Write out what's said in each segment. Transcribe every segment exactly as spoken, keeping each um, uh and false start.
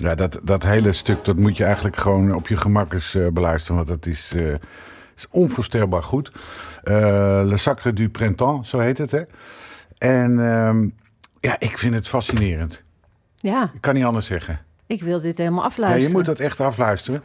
Ja, dat, dat hele stuk, dat moet je eigenlijk gewoon op je gemak eens uh, beluisteren. Want dat is, uh, is onvoorstelbaar goed. Uh, Le Sacre du Printemps, zo heet het, hè. En uh, ja, ik vind het fascinerend. Ja. Ik kan niet anders zeggen. Ik wil dit helemaal afluisteren. Ja, je moet dat echt afluisteren.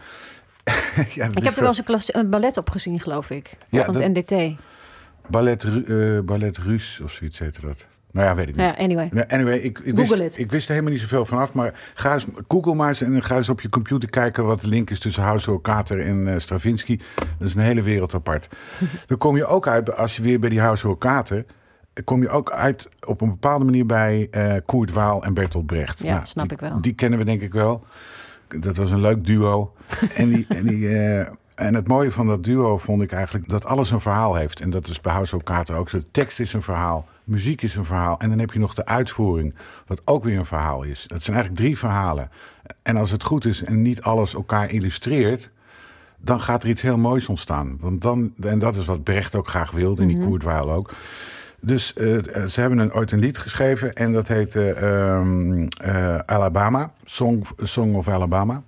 Ja, ik heb er wel eens een, klas, een ballet op gezien, geloof ik. Ja, van het dat, N D T. Ballet, uh, ballet Russe of zoiets heette dat. Nou ja, weet ik niet. Ja, anyway. Nou, anyway, ik, ik, wist, ik wist er helemaal niet zoveel vanaf. Maar ga eens, Google maar eens en ga eens op je computer kijken wat de link is tussen House Kater en uh, Stravinsky. Dat is een hele wereld apart. Dan kom je ook uit, als je weer bij die House Kater, kom je ook uit op een bepaalde manier bij uh, Kurt Weill en Bertolt Brecht. Ja, nou, snap die, ik wel. Die kennen we denk ik wel. Dat was een leuk duo. en die... En die uh, En het mooie van dat duo vond ik eigenlijk dat alles een verhaal heeft. En dat is bij House Kater ook zo. De tekst is een verhaal, muziek is een verhaal. En dan heb je nog de uitvoering, wat ook weer een verhaal is. Dat zijn eigenlijk drie verhalen. En als het goed is en niet alles elkaar illustreert, dan gaat er iets heel moois ontstaan. Want dan, en dat is wat Brecht ook graag wilde, en die mm-hmm. Kurt Weill ook. Dus uh, ze hebben een, ooit een lied geschreven en dat heette uh, uh, Alabama, Song, Song of Alabama.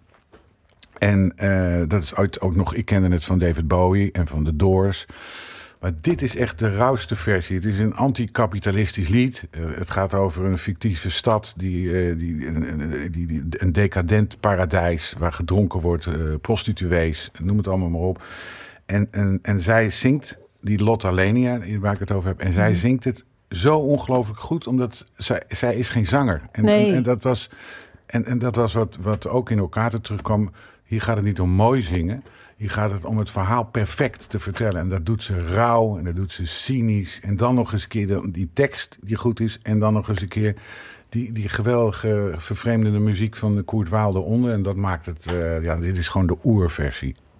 En uh, dat is uit, ook nog, ik kende het van David Bowie en van The Doors. Maar dit is echt de rauwste versie. Het is een anticapitalistisch lied. Uh, het gaat over een fictieve stad, die, uh, die, uh, die, die, een decadent paradijs waar gedronken wordt, uh, prostituees, noem het allemaal maar op. En, en, en zij zingt, die Lotta Lenia, waar ik het over heb, en zij zingt het zo ongelooflijk goed, omdat zij, zij is geen zanger. En, nee. en, en dat was, en, en dat was wat, wat ook in elkaar terugkwam. Hier gaat het niet om mooi zingen. Hier gaat het om het verhaal perfect te vertellen. En dat doet ze rauw en dat doet ze cynisch. En dan nog eens een keer die tekst die goed is. En dan nog eens een keer die, die geweldige vervreemdende muziek van de Kurt Weill eronder. En dat maakt het... Uh, ja, dit is gewoon de oerversie.